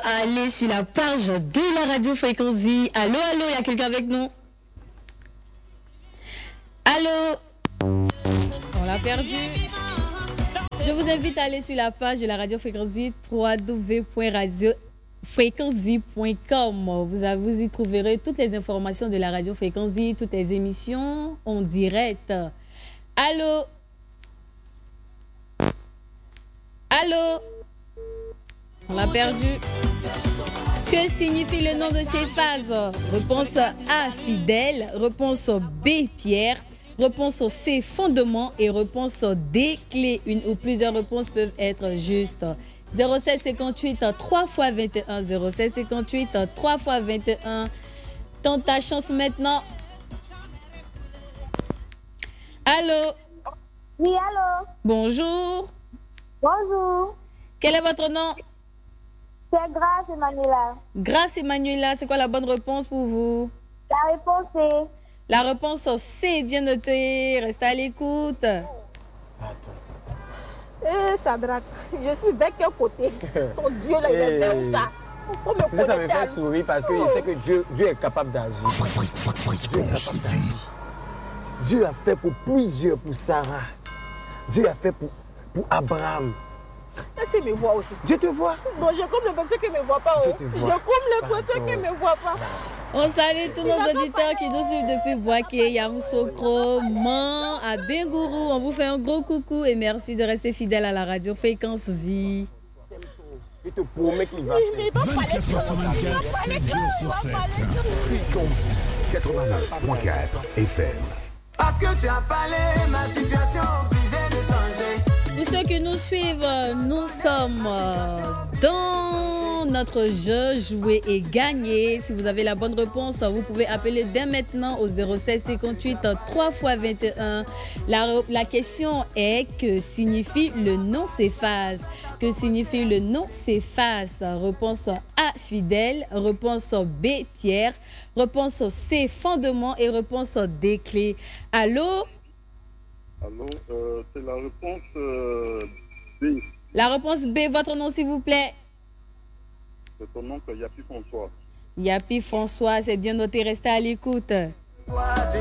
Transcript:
aller sur la page de la radio Fréquence Vie. Allô, allô, il y a quelqu'un avec nous? Allô? On l'a perdu. Je vous invite à aller sur la page de la radio Fréquence Vie, www.radiofréquencevie.com. Vous y trouverez toutes les informations de la radio Fréquence Vie, toutes les émissions en direct. Allô? Allô? On l'a perdu. Que signifie le nom de ces phases? Réponse A, fidèle. Réponse B, pierre. Réponse C, fondement. Et réponse D, clé. Une ou plusieurs réponses peuvent être justes. 0758 3 x 21. 0758 3 x 21. Tente ta chance maintenant. Allô? Oui, allô? Bonjour. Bonjour. Quel est votre nom? C'est Grâce Emmanuela. Grâce Emmanuela, c'est quoi la bonne réponse pour vous? La réponse est... La réponse C, bien notée. Restez à l'écoute. Eh, Shadrach, je suis de quel côté? Ton Dieu, là, il est vers où ça? Faut me ça me fait sourire parce que je sais que Dieu est capable d'agir. Dieu a fait pour plusieurs, pour Sarah. Dieu a fait pour Abraham. Est-ce qu'il me voit aussi? Dieu te voit. Non, j'ai comme l'impression qu'il ne me voit pas. Dieu te voit. J'ai comme l'impression qu'il ne me voit pas. On salue tous nos auditeurs qui nous suivent depuis Boaké, Yamoussoukro, Man, à Bengourou. On vous fait un gros coucou et merci de rester fidèle à la radio Fréquence Vie. Il te promet qu'il va faire. 24 heures sur 24, 7 jours sur 7. Fréquence 89.4 FM. Parce que tu as parlé, ma situation obligée de changer. Pour ceux qui nous suivent, nous sommes dans notre jeu Jouer et gagner. Si vous avez la bonne réponse, vous pouvez appeler dès maintenant au 07 58 3 x 21. La question est: que signifie le nom s'efface? Que signifie le nom s'efface? Réponse A, fidèle. Réponse B, pierre. Réponse C, fondement. Et réponse D, clé. Allô? Allô, c'est la réponse B. La réponse B, votre nom s'il vous plaît? C'est ton nom, Yapi François. Yapi François, c'est bien noté, restez à l'écoute.